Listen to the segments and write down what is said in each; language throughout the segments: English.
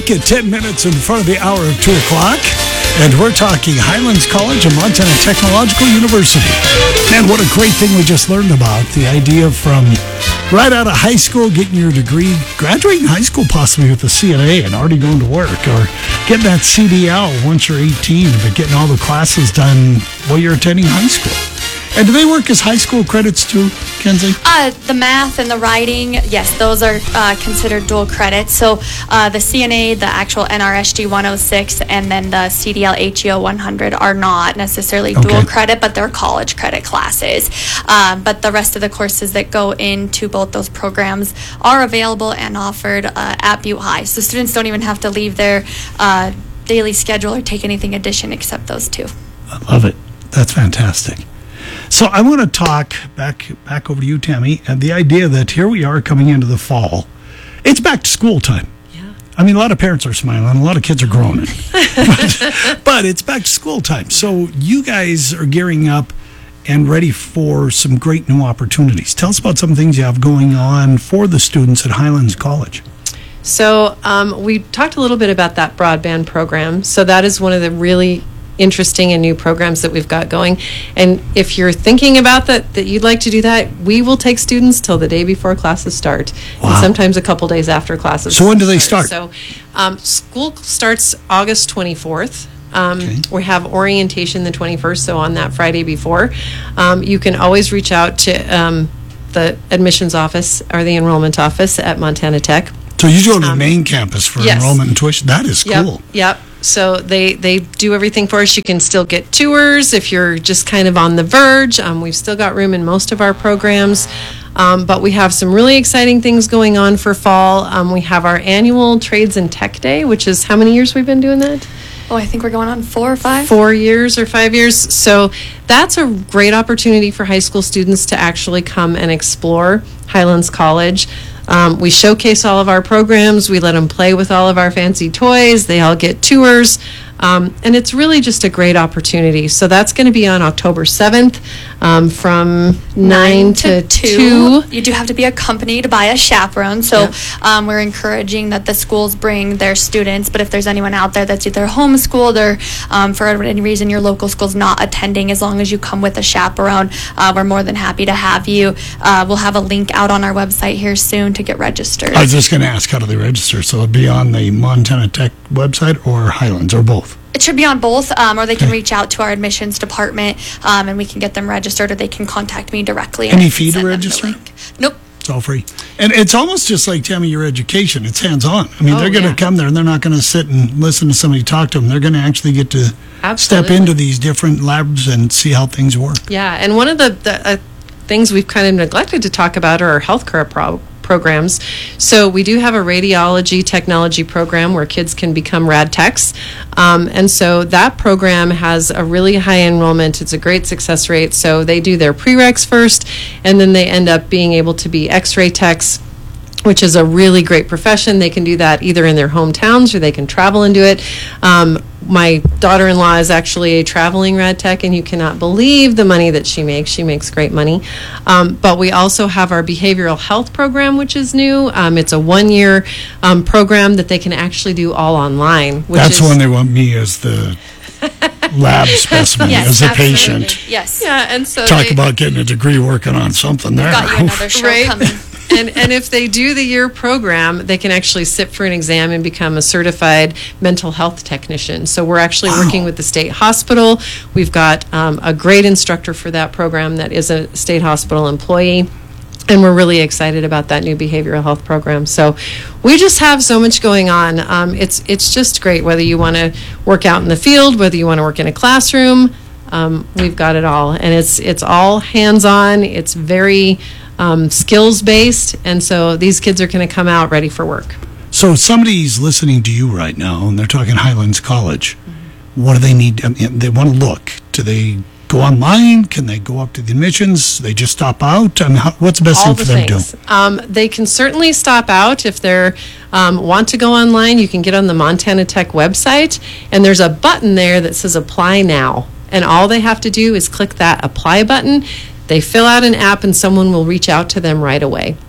back at 10 minutes in front of the hour of 2 o'clock. And we're talking Highlands College and Montana Technological University. And what a great thing we just learned about. The idea from right out of high school, getting your degree, graduating high school possibly with a CNA and already going to work, or getting that CDL once you're 18, but getting all the classes done while you're attending high school. And do they work as high school credits too, Kenzie? The math and the writing, yes, those are considered dual credits. So the CNA, the actual NRSG 106, and then the CDL HEO 100 are not necessarily dual credit, but they're college credit classes. But the rest of the courses that go into both those programs are available and offered at Butte High. So students don't even have to leave their daily schedule or take anything addition except those two. I love it. That's fantastic. So I want to talk back over to you, Tammy, and the idea that here we are coming into the fall. It's back to school time. Yeah. I mean, a lot of parents are smiling, a lot of kids are groaning, but it's back to school time. So you guys are gearing up and ready for some great new opportunities. Tell us about some things you have going on for the students at Highlands College. So we talked a little bit about that broadband program. So that is one of the really interesting and new programs that we've got going. And if you're thinking about that you'd like to do that, we will take students till the day before classes start. Wow. And sometimes a couple days after classes. So when do they start? So school starts August 24th. Okay. We have orientation the 21st, so on that Friday before. You can always reach out to the admissions office or the enrollment office at Montana Tech. So you go to the main campus for yes. enrollment and tuition. That is cool. Yep. So they do everything for us. You can still get tours if you're just kind of on the verge. We've still got room in most of our programs. But we have some really exciting things going on for fall. We have our annual Trades and Tech Day, which is how many years we've been doing that? Oh, I think we're going on 4 or 5. 4 years or 5 years. So that's a great opportunity for high school students to actually come and explore Highlands College. We showcase all of our programs. We let them play with all of our fancy toys. They all get tours. And it's really just a great opportunity. So that's going to be on October 7th from 9 to 2. You do have to be accompanied by a chaperone. So we're encouraging that the schools bring their students. But if there's anyone out there that's either homeschooled or for any reason your local school's not attending, as long as you come with a chaperone, we're more than happy to have you. We'll have a link out on our website here soon to get registered. I was just going to ask, how do they register? So it'll be on the Montana Tech website or Highlands or both? It should be on both, or they can reach out to our admissions department, and we can get them registered, or they can contact me directly. Any fee to register? Nope. It's all free. And it's almost just like, Tammy, your education. It's hands-on. I mean, they're going to come there, and they're not going to sit and listen to somebody talk to them. They're going to actually get to step into these different labs and see how things work. Yeah, and one of the things we've kind of neglected to talk about are our healthcare programs. So we do have a radiology technology program where kids can become rad techs. And so that program has a really high enrollment. It's a great success rate. So they do their prereqs first, and then they end up being able to be x-ray techs, which is a really great profession. They can do that either in their hometowns or they can travel and do it. My daughter-in-law is actually a traveling rad tech, and you cannot believe the money that she makes. She makes great money. But we also have our behavioral health program, which is new. It's a 1-year program that they can actually do all online. That's when they want me as the lab specimen, as a patient. Yes. Yeah, and so talk about getting a degree working on something there. Got you another show coming. And if they do the year program, they can actually sit for an exam and become a certified mental health technician. So we're actually working with the state hospital. We've got a great instructor for that program that is a state hospital employee. And we're really excited about that new behavioral health program. So we just have so much going on. It's just great, whether you want to work out in the field, whether you want to work in a classroom. We've got it all. And it's all hands-on. It's very skills-based. And so these kids are going to come out ready for work. So somebody's listening to you right now, and they're talking Highlands College. What do they need? I mean, they want to look. Do they go online? Can they go up to the admissions? They just stop out? I mean, what's the best thing for them to do? They can certainly stop out if they want to go online. You can get on the Montana Tech website, and there's a button there that says Apply Now. And all they have to do is click that Apply button. They fill out an app, and someone will reach out to them right away.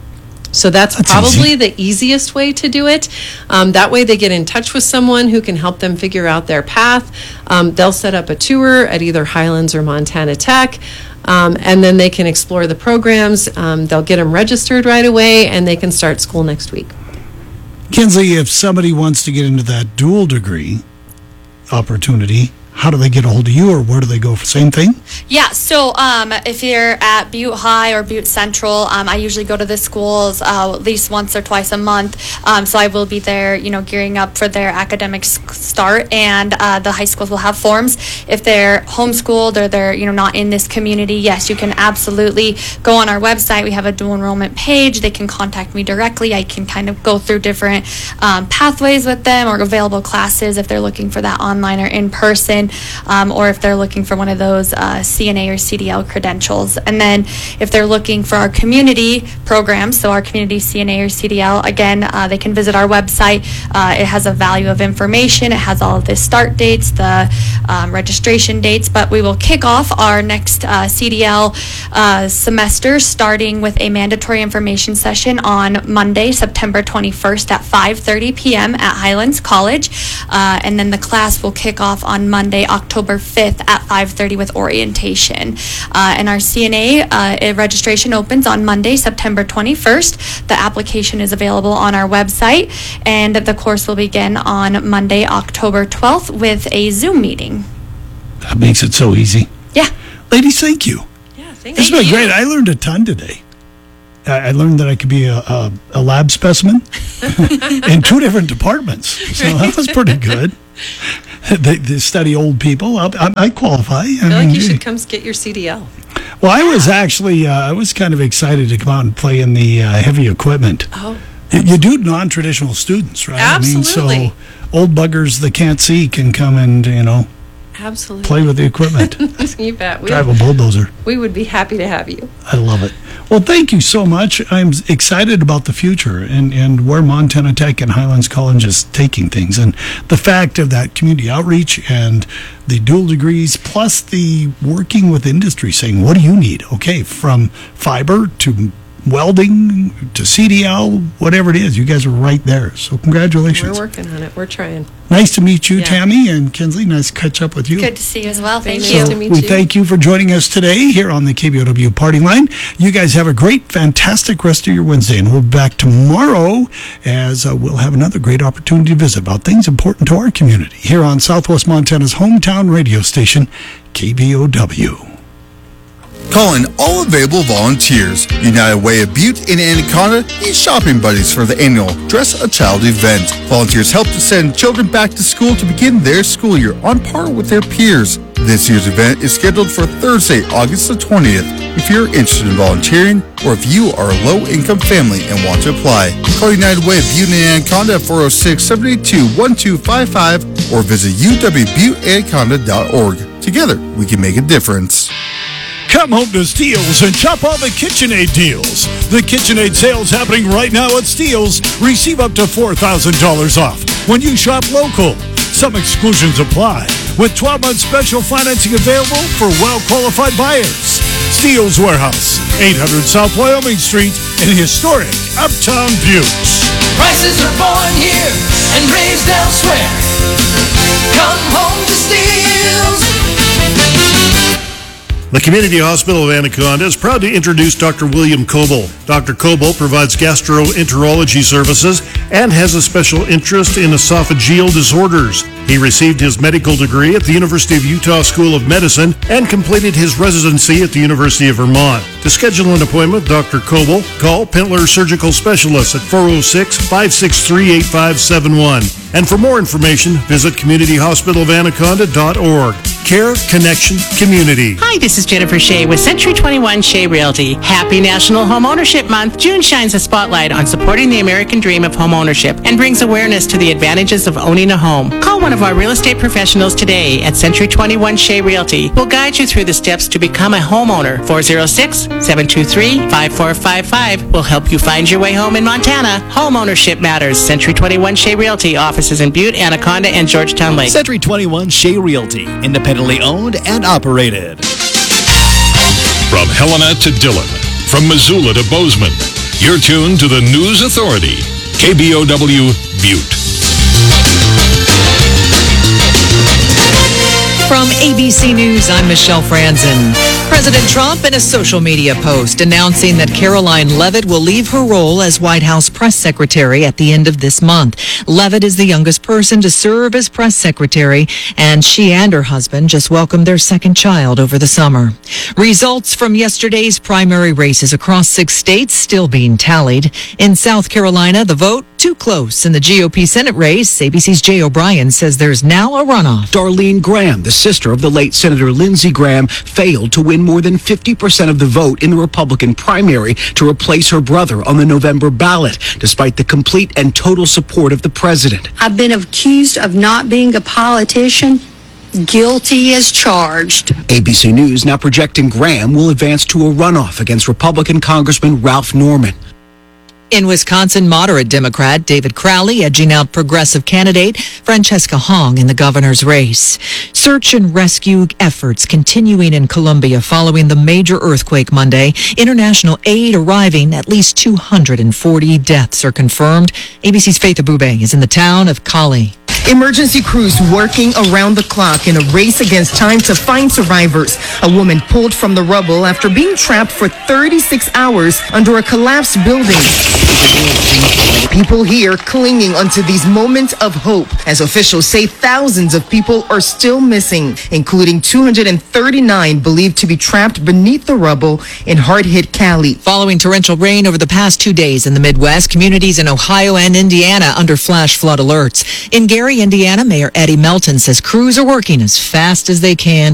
So that's probably the easiest way to do it. That way they get in touch with someone who can help them figure out their path. They'll set up a tour at either Highlands or Montana Tech, and then they can explore the programs. They'll get them registered right away, and they can start school next week. Kinsley, if somebody wants to get into that dual degree opportunity, how do they get a hold of you, or where do they go for same thing? Yeah, so if you're at Butte High or Butte Central, I usually go to the schools at least once or twice a month. So I will be there, gearing up for their academic start, and the high schools will have forms. If they're homeschooled or they're, not in this community, yes, you can absolutely go on our website. We have a dual enrollment page. They can contact me directly. I can kind of go through different pathways with them, or available classes if they're looking for that online or in person. Or if they're looking for one of those CNA or CDL credentials. And then if they're looking for our community programs, so our community CNA or CDL, again, they can visit our website. It has a value of information. It has all of the start dates, the registration dates, but we will kick off our next CDL semester starting with a mandatory information session on Monday, September 21st at 5:30 p.m. at Highlands College. And then the class will kick off on Monday, October 5th at 5:30 with orientation. And our CNA registration opens on Monday, September 21st. The application is available on our website, and the course will begin on Monday, October 12th with a Zoom meeting. That makes it so easy. Yeah. Ladies, thank you. Yeah, thank This you. has been great. I learned a ton today. I learned that I could be a lab specimen in 2 different departments. So that was pretty good. They study old people. I qualify. I feel like you should come get your CDL. Well, I was actually, I was kind of excited to come out and play in the heavy equipment. Oh. You do non-traditional students, right? Absolutely. I mean, so old buggers that can't see can come and, Absolutely. play with the equipment. You bet. Drive a bulldozer. We would be happy to have you. I love it. Well, thank you so much. I'm excited about the future and where Montana Tech and Highlands College is taking things. And the fact of that community outreach and the dual degrees, plus the working with industry, saying, what do you need? Okay, from fiber to welding to CDL, whatever it is, you guys are right there. So congratulations. We're working on it. We're trying. Nice to meet you, Yeah. Tammy, and Kinsley. Nice to catch up with you. Good to see you as well. Thank Nice you. to meet We you. thank you for joining us today here on the KBOW Party Line. You guys have a great, fantastic rest of your Wednesday, and we'll be back tomorrow as we'll have another great opportunity to visit about things important to our community here on Southwest Montana's hometown radio station, KBOW. Calling all available volunteers. United Way of Butte and Anaconda needs shopping buddies for the annual Dress a Child event. Volunteers help to send children back to school to begin their school year on par with their peers. This year's event is scheduled for Thursday, August the 20th. If you're interested in volunteering, or if you are a low-income family and want to apply, call United Way of Butte and Anaconda at 406-782-1255 or visit uwbutteanaconda.org. Together, we can make a difference. Come home to Steele's and shop all the KitchenAid deals. The KitchenAid sales happening right now at Steele's. Receive up to $4,000 off when you shop local. Some exclusions apply, with 12-month special financing available for well-qualified buyers. Steele's Warehouse, 800 South Wyoming Street in historic Uptown Butte. Prices are born here and raised elsewhere. Come home to Steele's. The Community Hospital of Anaconda is proud to introduce Dr. William Coble. Dr. Coble provides gastroenterology services and has a special interest in esophageal disorders. He received his medical degree at the University of Utah School of Medicine and completed his residency at the University of Vermont. To schedule an appointment with Dr. Coble, call Pentler Surgical Specialists at 406-563-8571. And for more information, visit communityhospitalofanaconda.org. Care, connection, community. Hi, this is Jennifer Shea with Century 21 Shea Realty. Happy National Home Ownership Month. June shines a spotlight on supporting the American dream of home ownership and brings awareness to the advantages of owning a home. Call one of our real estate professionals today at Century 21 Shea Realty. We'll guide you through the steps to become a homeowner. 406-723-5455 will help you find your way home in Montana. Home ownership matters. Century 21 Shea Realty. Offices in Butte, Anaconda, and Georgetown Lake. Century 21 Shea Realty, independently owned and operated. From Helena to Dillon, from Missoula to Bozeman, You're tuned to the News Authority, KBOW Butte. From ABC News, I'm Michelle Franzen. President Trump in a social media post announcing that Caroline Leavitt will leave her role as White House press secretary at the end of this month. Leavitt is the youngest person to serve as press secretary, and she and her husband just welcomed their second child over the summer. Results from yesterday's primary races across 6 states still being tallied. In South Carolina, the vote too close in the GOP Senate race. ABC's Jay O'Brien says there's now a runoff. Darlene Graham, the sister of the late Senator Lindsey Graham, failed to win more than 50% of the vote in the Republican primary to replace her brother on the November ballot, despite the complete and total support of the president. I've been accused of not being a politician. Guilty as charged. ABC News now projecting Graham will advance to a runoff against Republican Congressman Ralph Norman. In Wisconsin, moderate Democrat David Crowley edging out progressive candidate Francesca Hong in the governor's race. Search and rescue efforts continuing in Colombia following the major earthquake Monday. International aid arriving. At least 240 deaths are confirmed. ABC's Faith Abube is in the town of Cali. Emergency crews working around the clock in a race against time to find survivors. A woman pulled from the rubble after being trapped for 36 hours under a collapsed building. People here clinging onto these moments of hope, as officials say thousands of people are still missing, including 239 believed to be trapped beneath the rubble in hard-hit Cali. Following torrential rain over the past 2 days in the Midwest, communities in Ohio and Indiana under flash flood alerts. In Gary, Indiana, Mayor Eddie Melton says crews are working as fast as they can